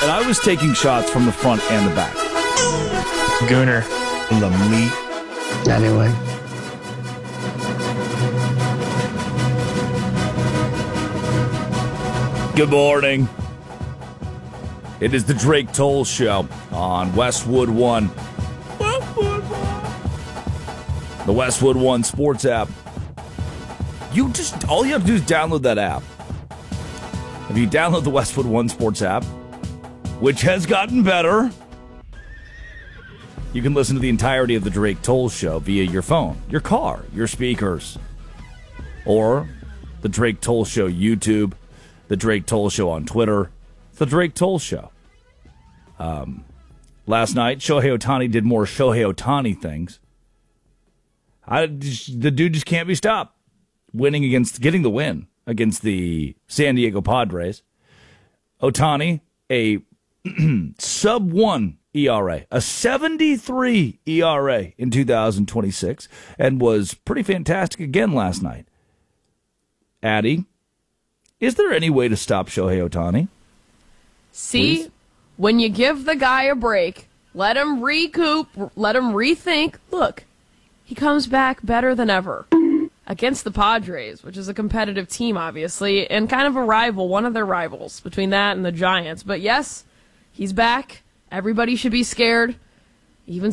And I was taking shots from the front and the back. Gooner. In the meat. Anyway. Good morning. It is the Drake Toll Show on Westwood One. The Westwood One sports app. All you have to do is download that app. If you download the Westwood One sports app, which has gotten better, you can listen to the entirety of the Drake Toll Show via your phone, your car, your speakers, or the Drake Toll Show YouTube, the Drake Toll Show on Twitter. It's the Drake Toll Show. Last night, Shohei Ohtani did more Shohei Ohtani things. The dude just can't be stopped. Getting the win against the San Diego Padres. Ohtani, a sub-1 ERA, a 73 ERA in 2026, and was pretty fantastic again last night. Addie, is there any way to stop Shohei Ohtani? See, Please? When you give the guy a break, let him recoup, let him rethink. Look, he comes back better than ever against the Padres, which is a competitive team, obviously, and kind of a rival, one of their rivals between that and the Giants. But yes, he's back. Everybody should be scared. Even